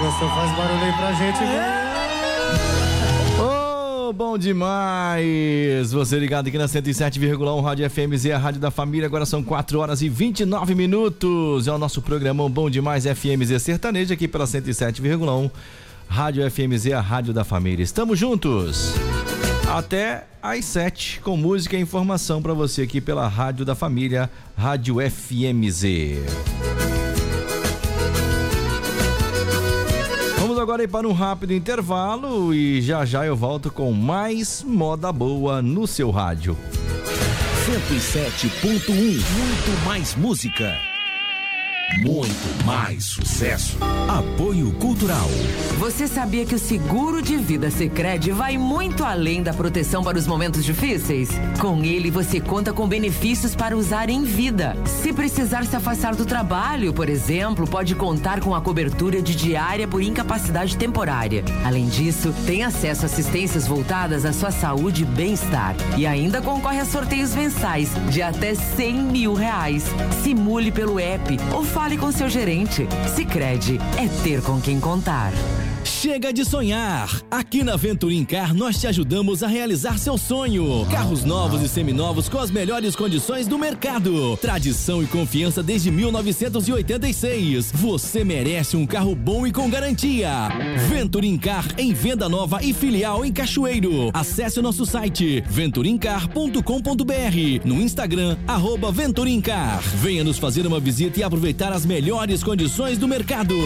gostou, faz barulho aí pra gente. Bom demais! Você ligado aqui na 107,1 Rádio FMZ, a Rádio da Família. Agora são 4 horas e 29 minutos. É o nosso programão Bom Demais FMZ Sertanejo aqui pela 107,1 Rádio FMZ, a Rádio da Família. Estamos juntos até às 7 com música e informação para você aqui pela Rádio da Família, Rádio FMZ. Vamos agora ir para um rápido intervalo e já já eu volto com mais moda boa no seu rádio. 107.1, muito mais música, muito mais sucesso. Apoio Cultural. Você sabia que o seguro de vida Sicredi vai muito além da proteção para os momentos difíceis? Com ele você conta com benefícios para usar em vida. Se precisar se afastar do trabalho, por exemplo, pode contar com a cobertura de diária por incapacidade temporária. Além disso, tem acesso a assistências voltadas à sua saúde e bem-estar. E ainda concorre a sorteios mensais de até R$100 mil. Simule pelo app ou fale com seu gerente. Sicredi é ter com quem contar. Chega de sonhar! Aqui na Venturim Car nós te ajudamos a realizar seu sonho. Carros novos e seminovos com as melhores condições do mercado. Tradição e confiança desde 1986. Você merece um carro bom e com garantia. Venturim Car em venda nova e filial em Cachoeiro. Acesse o nosso site venturimcar.com.br, no Instagram @Venturim Car. Venha nos fazer uma visita e aproveitar as melhores condições do mercado.